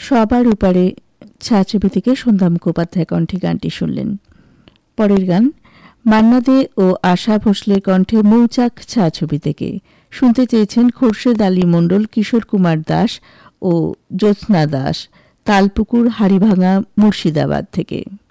সবার উপরে ছায়াছবি থেকে সন্ধ্যা মুখোপাধ্যায় কণ্ঠে গানটি শুনলেন। পরের গান মান্না দে ও আশা ভোসলের কণ্ঠে মৌচাক ছায়াছবি থেকে। শুনতে চেয়েছেন খোরশেদ আলী মণ্ডল, কিশোর কুমার দাস ও জ্যোৎস্না দাস, তালপুকুর হাড়িভাঙা মুর্শিদাবাদ থেকে।